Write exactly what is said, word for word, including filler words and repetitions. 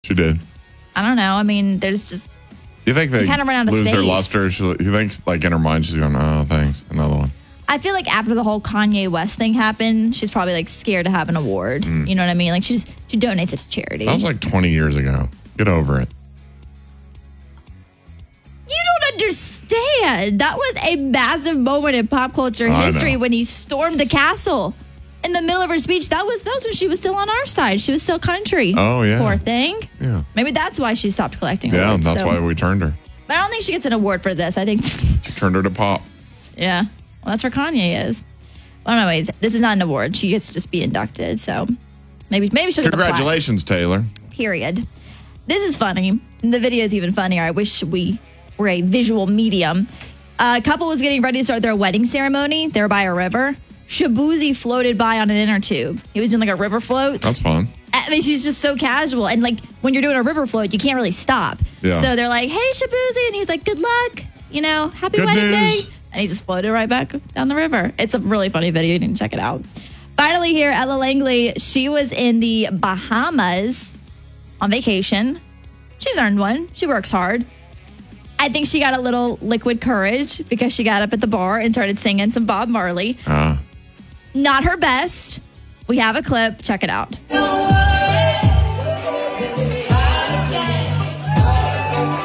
She did. I don't know. I mean, there's just... You think they kind of run out of lose space. their luster? She, you think, like, in her mind, she's going, oh, thanks, another one. I feel like after the whole Kanye West thing happened, she's probably, like, scared to have an award. Mm. You know what I mean? Like, she's she donates it to charity. That was, like, twenty years ago. Get over it. You don't understand. That was a massive moment in pop culture I history know. when he stormed the castle. In the middle of her speech, that was that was when she was still on our side. She was still country. Oh, yeah. Poor thing. Yeah. Maybe that's why she stopped collecting Yeah, awards. that's so. why we turned her. But I don't think she gets an award for this. I think... She turned her to pop. Yeah. Well, that's where Kanye is. Well, anyways, this is not an award. She gets to just be inducted. So maybe maybe she'll get the plaque. Congratulations, Taylor. Period. This is funny. The video is even funnier. I wish we were a visual medium. A couple was getting ready to start their wedding ceremony. They were by a river. Shaboozey floated by on an inner tube. He was doing like a river float. That's fun. I mean, she's just so casual. And like when you're doing a river float, you can't really stop. Yeah. So they're like, hey, Shaboozey. And he's like, good luck. You know, happy Good wedding news. day. And he just floated right back down the river. It's a really funny video. You need to check it out. Finally here, Ella Langley. She was in the Bahamas on vacation. She's earned one. She works hard. I think she got a little liquid courage because she got up at the bar and started singing some Bob Marley. Uh, Not her best. We have a clip. Check it out.